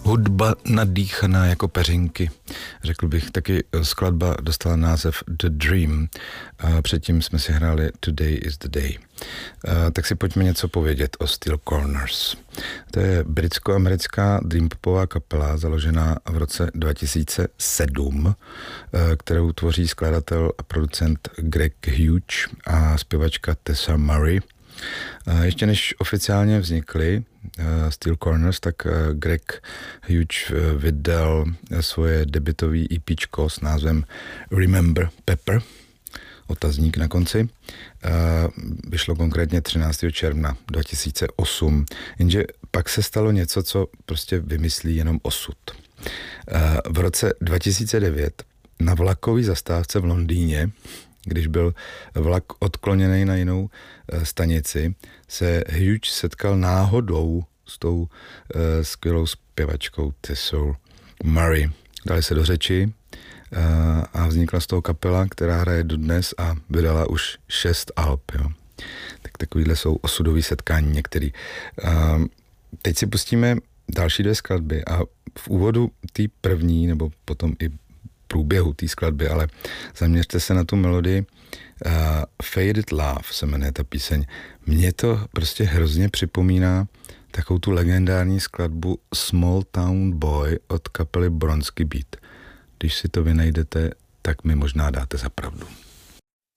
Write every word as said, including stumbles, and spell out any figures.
Hudba nadýchaná jako peřinky. Řekl bych, taky skladba dostala název The Dream. A předtím jsme si hráli Today is the Day. A tak si pojďme něco povědět o Steel Corners. To je britsko-americká dreampopová kapela založená v roce dva tisíce sedm, kterou tvoří skladatel a producent Greg Hughes a zpěvačka Tessa Murray. Ještě než oficiálně vznikly Steel Corners, tak Greg Hughes vydal svoje debutový EPčko s názvem Remember Pepper, otazník na konci. Vyšlo konkrétně třináctého června dva tisíce osm, jenže pak se stalo něco, co prostě vymyslí jenom osud. V roce dva tisíce devět na vlakové zastávce v Londýně, když byl vlak odkloněný na jinou stanici, se Hughes setkal náhodou s tou uh, skvělou zpěvačkou Tessa Murray. Dali se do řeči uh, a vznikla z toho kapela, která hraje dodnes a vydala už šest alb. Jo. Tak takovýhle jsou osudový setkání některý. Uh, teď si pustíme další dvě skladby a v úvodu té první, nebo potom i průběhu té skladby, ale zaměřte se na tu melodii. Uh, Faded Love se jmenuje ta píseň. Mně to prostě hrozně připomíná takovou tu legendární skladbu Small Town Boy od kapely Bronski Beat. Když si to vy najdete, tak mi možná dáte za pravdu.